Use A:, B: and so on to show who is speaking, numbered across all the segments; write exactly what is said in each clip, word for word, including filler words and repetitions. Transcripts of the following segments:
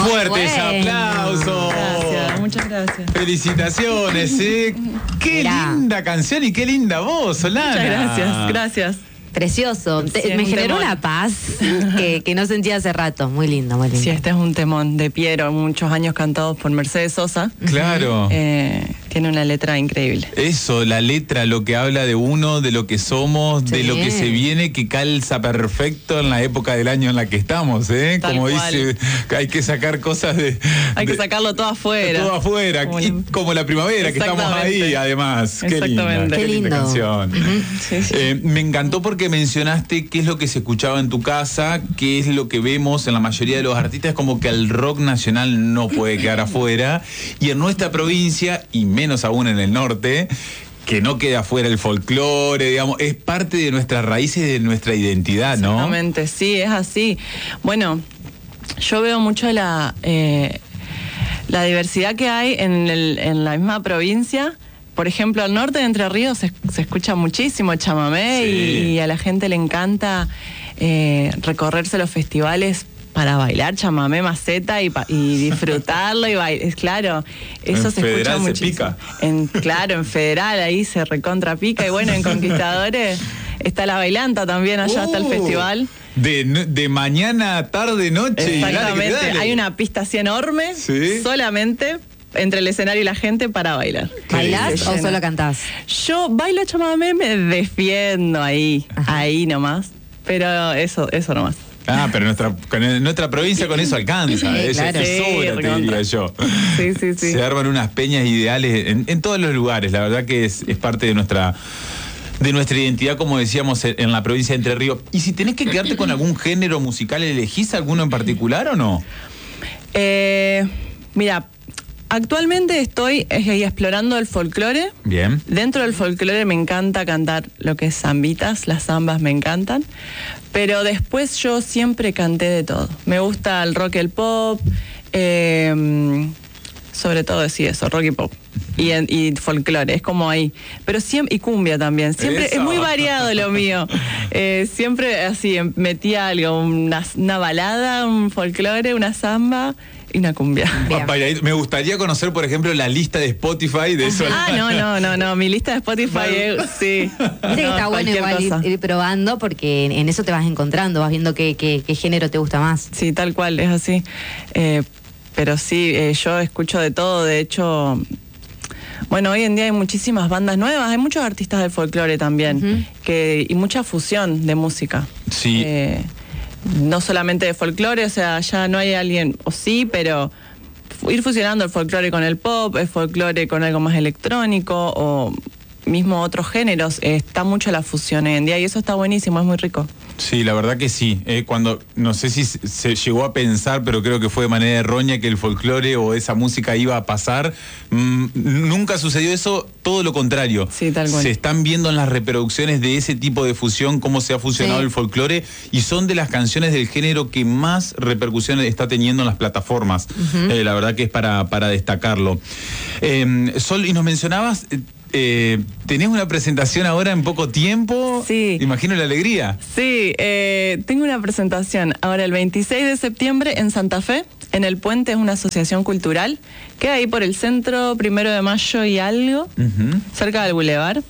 A: Fuertes
B: bueno.
A: aplausos.
C: Gracias, muchas gracias.
A: Felicitaciones, ¿eh? Qué
B: Mirá.
A: linda canción y qué linda voz, Solana.
C: Muchas gracias, gracias.
B: Precioso.
C: Sí,
B: Te-
C: es
B: me
C: un
B: generó
C: temón.
B: una paz que, que no sentía hace rato. Muy lindo, muy lindo.
C: Sí, este es un temón de Piero, muchos años cantados por Mercedes Sosa.
A: Claro.
C: Eh, tiene una letra increíble.
A: Eso, la letra, lo que habla de uno, de lo que somos, de
B: Sí.
A: lo que se viene, que calza perfecto en la época del año en la que estamos, ¿eh?
C: Tal
A: Como
C: cual.
A: dice, hay que sacar cosas de...
C: Hay que
A: de-
C: sacarlo todo afuera.
A: Todo afuera,
C: Como
A: y
C: la-
A: como la primavera, que estamos
C: Exactamente.
A: ahí, además. Qué linda,
C: Exactamente.
A: qué
B: Qué
A: linda
B: lindo.
A: canción.
C: Sí, sí.
A: Eh, me encantó porque mencionaste qué es lo que se escuchaba en tu casa, qué es lo que vemos en la mayoría de los artistas, como que el rock nacional no puede quedar afuera, y en nuestra provincia, y menos aún en el norte, que no queda afuera el folclore, digamos, es parte de nuestras raíces, de nuestra identidad, ¿no?
C: Exactamente, sí, es así. Bueno, yo veo mucho la, eh, la diversidad que hay en, el, en la misma provincia. Por ejemplo, al norte de Entre Ríos se, se escucha muchísimo chamamé
A: Sí.
C: y, y a la gente le encanta eh, recorrerse los festivales para bailar chamamé maceta y, pa- y disfrutarlo y bailar. Claro, eso
A: En
C: se escucha
A: Federal se
C: muchísimo.
A: pica.
C: En, claro, en Federal ahí se recontra pica y bueno, en Conquistadores está la bailanta también allá hasta el
A: Uh,
C: festival.
A: De, no- de mañana, tarde, noche. y dale que
C: Exactamente,
A: dale.
C: hay una pista así enorme
A: Sí.
C: solamente entre el escenario y la gente para bailar.
B: ¿Bailás
C: Se
B: o
C: llena.
B: solo cantás?
C: Yo bailo chamamé, me defiendo ahí,
B: Ajá.
C: ahí nomás, pero eso, eso nomás.
A: Ah, pero nuestra, con el- nuestra provincia con eso alcanza.
B: Sí,
A: Ella
B: claro.
A: te
C: Sí,
A: sobra, te
C: recontra.
A: diría yo.
C: Sí, sí, sí.
A: Se arman unas peñas ideales en, en todos los lugares. La verdad que es, es parte de nuestra de nuestra identidad, como decíamos, en, en la provincia de Entre Ríos. Y si tenés que quedarte con algún género musical, ¿elegís alguno en particular o no?
C: Eh, mira, actualmente estoy eh, explorando el folclore.
A: Bien.
C: Dentro del folclore me encanta cantar lo que es zambitas, las zambas me encantan, pero después yo siempre canté de todo. Me gusta el rock y el pop, eh, sobre todo sí eso, rock y pop. Y, en- y folclore, es como ahí. Pero siempre, y cumbia también. Siempre
A: Eso.
C: es muy variado lo mío. Eh, siempre así, em- metía algo, una, una balada, un folclore, una zamba y una cumbia.
B: Bien.
A: Bailadito. Me gustaría conocer, por ejemplo, la lista de Spotify de eso.
C: Ah, no, no, no, no. Mi lista de Spotify es, sí.
B: Viste que
C: No,
B: está bueno
C: cualquier
B: igual ir,
C: cosa.
B: ir probando porque en, en eso te vas encontrando, vas viendo qué, qué, qué género te gusta más.
C: Sí, tal cual, es así. Eh, pero sí, eh, yo escucho de todo. De hecho, bueno, hoy en día hay muchísimas bandas nuevas, hay muchos artistas del folclore también,
B: Ujú.
C: que, y mucha fusión de música.
A: Sí.
C: Eh, no solamente de folclore, o sea, ya no hay alguien, o sí, pero fu- ir fusionando el folclore con el pop, el folclore con algo más electrónico o mismo otros géneros, eh, está mucho la fusión hoy en día y eso está buenísimo, es muy rico.
A: Sí, la verdad que sí. Eh, cuando, no sé si se se llegó a pensar, pero creo que fue de manera errónea que el folclore o esa música iba a pasar. Mm, nunca sucedió eso, todo lo contrario.
C: Sí, tal cual.
A: Se están viendo en las reproducciones de ese tipo de fusión cómo se ha fusionado
B: Sí.
A: el folclore y son de las canciones del género que más repercusión está teniendo en las plataformas. Eh, la verdad que es para, para destacarlo. Eh, Sol, y nos mencionabas... eh, eh, ¿tenés una presentación ahora en poco tiempo?
C: Sí.
A: Imagino la alegría.
C: Sí, eh, tengo una presentación ahora el veintiséis de septiembre en Santa Fe, en El Puente, es una asociación cultural, queda ahí por el centro, primero de mayo y algo,
A: Ujú.
C: cerca del Boulevard.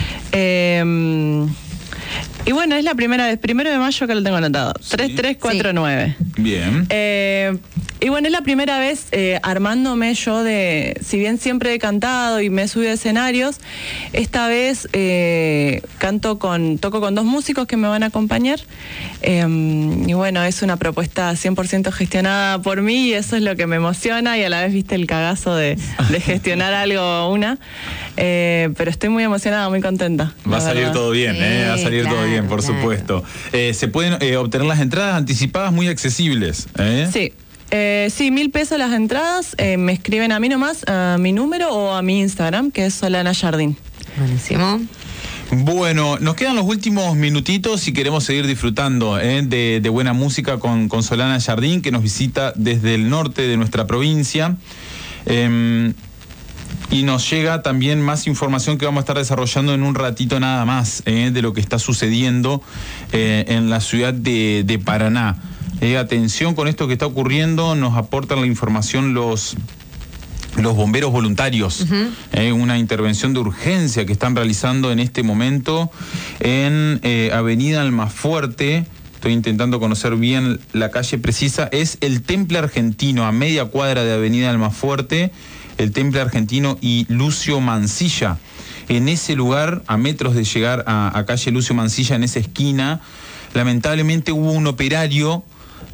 C: Eh, y bueno, es la primera vez, primero de mayo que lo tengo anotado,
A: Sí.
C: tres tres cuatro nueve.
A: Bien.
C: Eh, y bueno, es la primera vez eh, armándome yo de, si bien siempre he cantado y me he subido a escenarios, esta vez eh, canto con, toco con dos músicos que me van a acompañar. Eh, y bueno, es una propuesta cien por ciento gestionada por mí y eso es lo que me emociona y a la vez viste el cagazo de, de gestionar algo una. Eh, pero estoy muy emocionada, muy contenta.
A: Va a
C: la
A: salir
C: verdad.
A: todo bien,
B: Sí,
A: ¿eh? Va a salir todo
B: claro,
A: bien, por
B: claro.
A: supuesto. Eh, se pueden eh, obtener las entradas anticipadas muy accesibles, ¿eh?
C: Sí. Eh, sí, mil pesos las entradas. Eh, me escriben a mí nomás, a mi número o a mi Instagram, que es Solana Jardín.
B: Buenísimo.
A: Bueno, nos quedan los últimos minutitos y queremos seguir disfrutando ¿eh? de, de buena música con, con Solana Jardín, que nos visita desde el norte de nuestra provincia. Eh, y nos llega también más información que vamos a estar desarrollando en un ratito nada más ¿eh? de lo que está sucediendo eh, en la ciudad de, de Paraná. Eh, atención con esto que está ocurriendo, nos aportan la información los... los bomberos voluntarios, uh-huh. eh, una intervención de urgencia que están realizando en este momento en eh, Avenida Almafuerte. Estoy intentando conocer bien la calle precisa. Es el Temple Argentino, a media cuadra de Avenida Almafuerte, el Temple Argentino y Lucio Mansilla. En ese lugar, a metros de llegar a, a calle Lucio Mansilla, en esa esquina, lamentablemente hubo un operario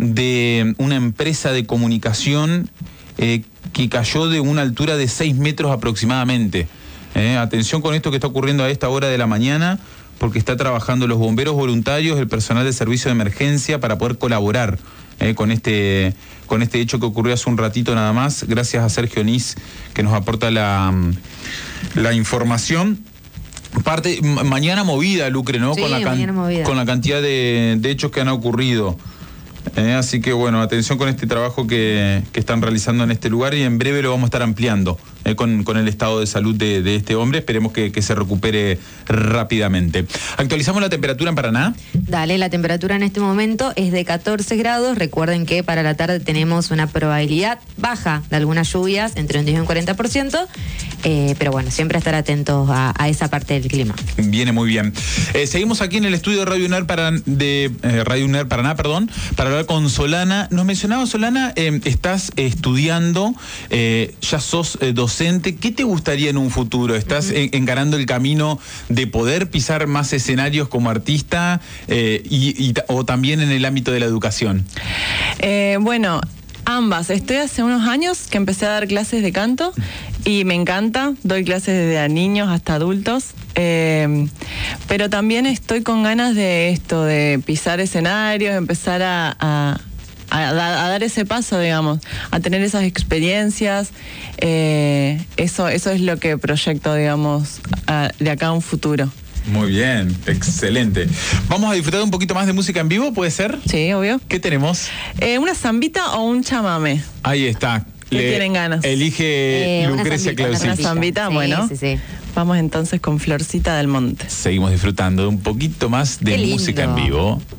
A: de una empresa de comunicación eh, que cayó de una altura de seis metros aproximadamente. Eh, atención con esto que está ocurriendo a esta hora de la mañana, porque está trabajando los bomberos voluntarios, el personal de servicio de emergencia para poder colaborar eh, con este con este hecho que ocurrió hace un ratito nada más. Gracias a Sergio Nis que nos aporta la, la información. Parte, mañana movida, Lucre, ¿no?
B: Sí,
A: con, la can,
B: movida.
A: con la cantidad de, de hechos que han ocurrido. Eh, así que bueno, atención con este trabajo que, que están realizando en este lugar y en breve lo vamos a estar ampliando eh, con, con el estado de salud de, de este hombre. Esperemos que, que se recupere rápidamente. ¿Actualizamos la temperatura en Paraná?
B: Dale, la temperatura en este momento es de catorce grados. Recuerden que para la tarde tenemos una probabilidad baja de algunas lluvias, entre un diez y un cuarenta por ciento. Eh, pero bueno, siempre estar atentos a, a esa parte del clima.
A: Viene muy bien. Eh, seguimos aquí en el estudio de Radio UNER Paraná, de eh, Radio UNER Paraná, perdón, para hablar con Solana. Nos mencionaba, Solana, eh, estás estudiando, eh, ya sos eh, docente. ¿Qué te gustaría en un futuro? ¿Estás uh-huh. en, encarando el camino de poder pisar más escenarios como artista eh, y, y, o también en el ámbito de la educación?
C: Eh, bueno, ambas. Estoy hace unos años que empecé a dar clases de canto y me encanta. Doy clases desde a niños hasta adultos. Eh, pero también estoy con ganas de esto, de pisar escenarios, empezar a, a, a, a dar ese paso, digamos, a tener esas experiencias. Eh, eso, eso es lo que proyecto, digamos, a, de acá a un futuro.
A: Muy bien, excelente. Vamos a disfrutar un poquito más de música en vivo, ¿puede ser?
C: Sí, obvio.
A: ¿Qué tenemos?
C: Eh, ¿Una zambita o un chamame?
A: Ahí está.
C: ¿Qué
A: Le,
C: tienen ganas?
A: Elige eh, Lucrecia Clausich.
C: Una zambita, sí, bueno. Sí, sí. Vamos entonces con Florcita del Monte.
A: Seguimos disfrutando de un poquito más de música en vivo.